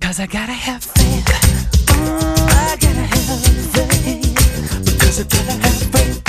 Because I gotta have faith. I gotta have faith. Because I gotta have faith.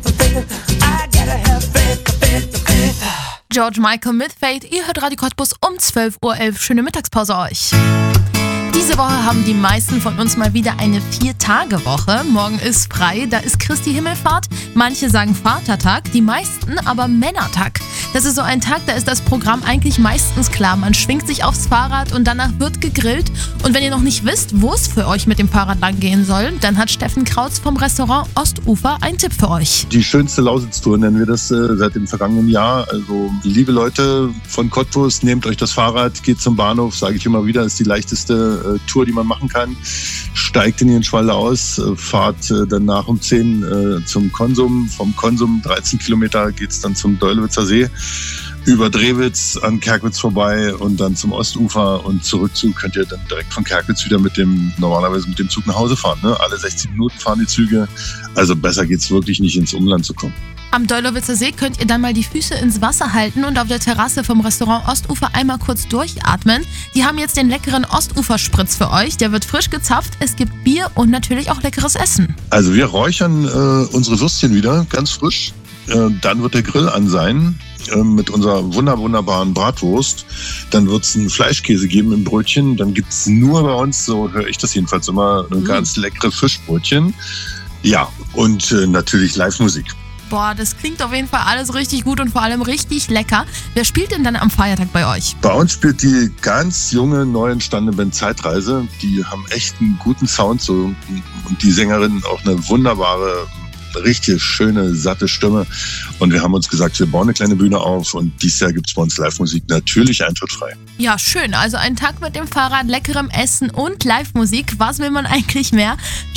I gotta have faith. George Michael mit Faith. Ihr hört Radio Cottbus um 12:11 Uhr. Schöne Mittagspause euch. Diese Woche haben die meisten von uns mal wieder eine 4-Tage-Woche. Morgen ist frei, da ist Christi Himmelfahrt. Manche sagen Vatertag, die meisten aber Männertag. Das ist so ein Tag, da ist das Programm eigentlich meistens klar. Man schwingt sich aufs Fahrrad und danach wird gegrillt. Und wenn ihr noch nicht wisst, wo es für euch mit dem Fahrrad lang gehen soll, dann hat Steffen Krautz vom Restaurant Ostufer einen Tipp für euch. Die schönste Lausitz-Tour nennen wir das seit dem vergangenen Jahr. Also liebe Leute von Cottbus, nehmt euch das Fahrrad, geht zum Bahnhof, sage ich immer wieder, ist die leichteste Tour, die man machen kann. Steigt in Jenschwalde aus, fahrt danach um 10 zum Konsum. Vom Konsum 13 Kilometer geht es dann zum Deulewitzer See. Über Drewitz an Kerkwitz vorbei und dann zum Ostufer und zurückzug könnt ihr dann direkt von Kerkwitz wieder normalerweise mit dem Zug nach Hause fahren. Ne? Alle 60 Minuten fahren die Züge. Also besser geht's wirklich nicht, ins Umland zu kommen. Am Deulewitzer See könnt ihr dann mal die Füße ins Wasser halten und auf der Terrasse vom Restaurant Ostufer einmal kurz durchatmen. Die haben jetzt den leckeren Ostufer-Spritz für euch. Der wird frisch gezapft. Es gibt Bier und natürlich auch leckeres Essen. Also wir räuchern unsere Würstchen wieder ganz frisch. Dann wird der Grill an sein mit unserer wunderbaren Bratwurst. Dann wird es einen Fleischkäse geben im Brötchen. Dann gibt es nur bei uns, so höre ich das jedenfalls immer, ganz leckere Fischbrötchen. Ja, und natürlich Live-Musik. Boah, das klingt auf jeden Fall alles richtig gut und vor allem richtig lecker. Wer spielt denn dann am Feiertag bei euch? Bei uns spielt die ganz junge, neu entstandene Band Zeitreise. Die haben echt einen guten Sound so, und die Sängerin auch eine wunderbare, richtig schöne, satte Stimme. Und wir haben uns gesagt, wir bauen eine kleine Bühne auf und dieses Jahr gibt es bei uns Live-Musik, natürlich eintrittfrei. Ja, schön. Also ein Tag mit dem Fahrrad, leckerem Essen und Live-Musik. Was will man eigentlich mehr?